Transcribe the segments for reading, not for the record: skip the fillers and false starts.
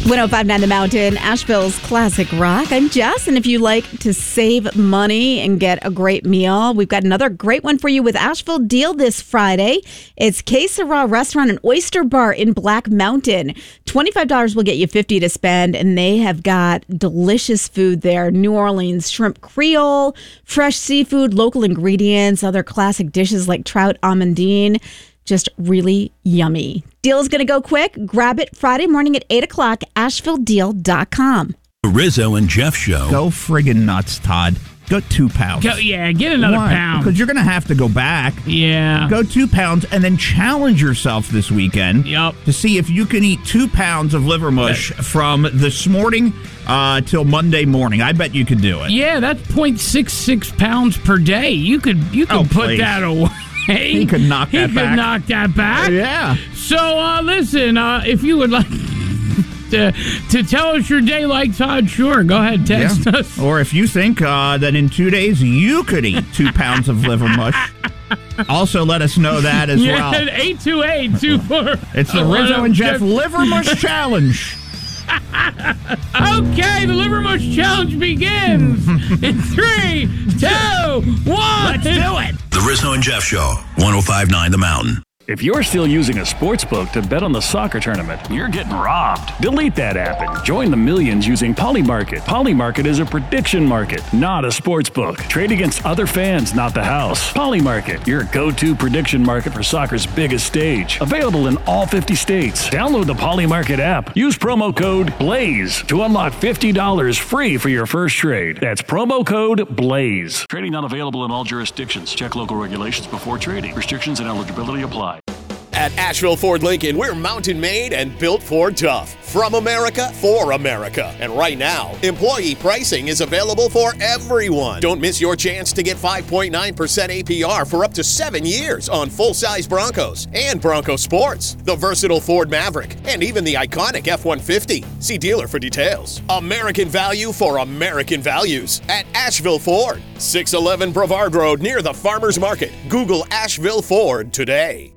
105.9 The Mountain, Asheville's classic rock. I'm Jess, and if you like to save money and get a great meal, we've got another great one for you with Asheville Deal this Friday. It's Que Sera Restaurant and Oyster Bar in Black Mountain. $25 will get you $50 to spend, and they have got delicious food there. New Orleans shrimp creole, fresh seafood, local ingredients, other classic dishes like trout amandine. Just really yummy. Deal is going to go quick. Grab it Friday morning at 8 o'clock, AshevilleDeal.com. The Rizzo and Jeff Show. Go friggin' nuts, Todd. Go 2 pounds. Get another pound. Because you're going to have to go back. Yeah. Go 2 pounds and then challenge yourself this weekend. Yep. To see if you can eat 2 pounds of liver mush from this morning till Monday morning. I bet you could do it. Yeah, that's 0.66 pounds per day. You could put that away. He could knock that back. Yeah. So, listen, if you would like to tell us your day like Todd, sure, go ahead, text us. Or if you think that in 2 days you could eat 2 pounds of liver mush, also let us know that as well. 828-24. It's the Rizzo and Jeff Liver Mush Challenge. Okay, the Liver Mush Challenge begins in 3, 2, 1. Let's do it. The Rizzo and Jeff Show, 105.9 The Mountain. If you're still using a sportsbook to bet on the soccer tournament, you're getting robbed. Delete that app and join the millions using Polymarket. Polymarket is a prediction market, not a sportsbook. Trade against other fans, not the house. Polymarket, your go-to prediction market for soccer's biggest stage. Available in all 50 states. Download the Polymarket app. Use promo code BLAZE to unlock $50 free for your first trade. That's promo code BLAZE. Trading not available in all jurisdictions. Check local regulations before trading. Restrictions and eligibility apply. At Asheville Ford Lincoln, we're mountain-made and built Ford tough. From America, for America. And right now, employee pricing is available for everyone. Don't miss your chance to get 5.9% APR for up to 7 years on full-size Broncos and Bronco Sports, the versatile Ford Maverick, and even the iconic F-150. See dealer for details. American value for American values at Asheville Ford. 611 Brevard Road near the Farmers Market. Google Asheville Ford today.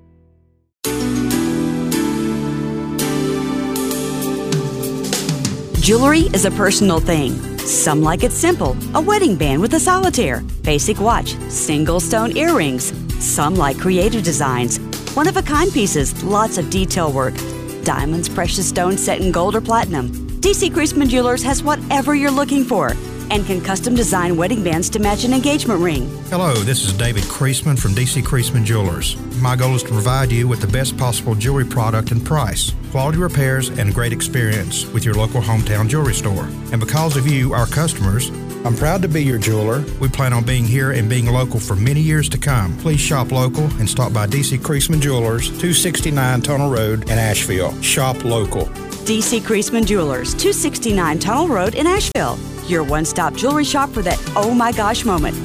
Jewelry is a personal thing. Some like it simple, a wedding band with a solitaire, basic watch, single stone earrings. Some like creative designs, one-of-a-kind pieces, lots of detail work. Diamonds, precious stones set in gold or platinum. DC Creasman Jewelers has whatever you're looking for and can custom design wedding bands to match an engagement ring. Hello, this is David Creasman from DC Creasman Jewelers. My goal is to provide you with the best possible jewelry product and price, quality repairs, and a great experience with your local hometown jewelry store. And because of you, our customers, I'm proud to be your jeweler. We plan on being here and being local for many years to come. Please shop local and stop by DC Creasman Jewelers, 269 Tunnel Road in Asheville. Shop local. DC Creasman Jewelers, 269 Tunnel Road in Asheville. Your one-stop jewelry shop for that oh my gosh moment.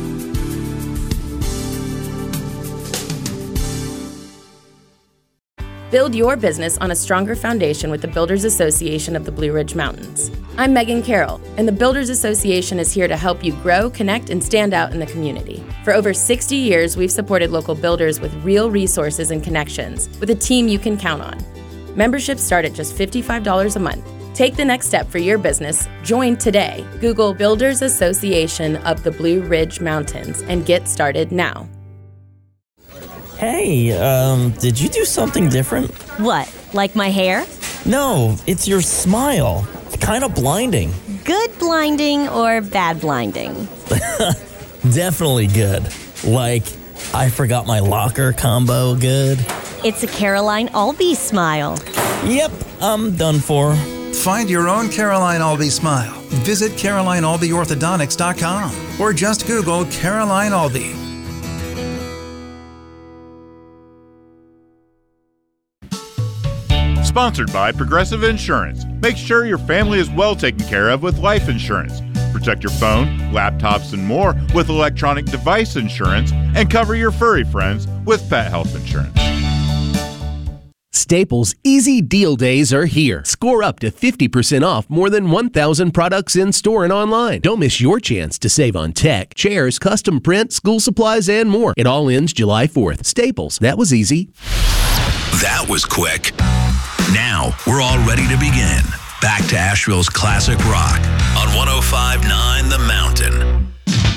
Build your business on a stronger foundation with the Builders Association of the Blue Ridge Mountains. I'm Megan Carroll, and the Builders Association is here to help you grow, connect, and stand out in the community. For over 60 years, we've supported local builders with real resources and connections, with a team you can count on. Memberships start at just $55 a month. Take the next step for your business. Join today. Google Builders Association of the Blue Ridge Mountains and get started now. Hey, did you do something different? What, like my hair? No, it's your smile. It's kind of blinding. Good blinding or bad blinding? Definitely good. Like, I forgot my locker combo good. It's a Caroline Albee smile. Yep, I'm done for. Find your own Caroline Albee smile. Visit CarolineAlbeeOrthodontics.com or just Google Caroline Albee. Sponsored by Progressive Insurance. Make sure your family is well taken care of with life insurance. Protect your phone, laptops, and more with electronic device insurance, and cover your furry friends with pet health insurance. Staples Easy Deal Days are here. Score up to 50% off more than 1,000 products in-store and online. Don't miss your chance to save on tech, chairs, custom print, school supplies, and more. It all ends July 4th. Staples, that was easy. That was quick. Now, we're all ready to begin. Back to Asheville's classic rock on 105.9 The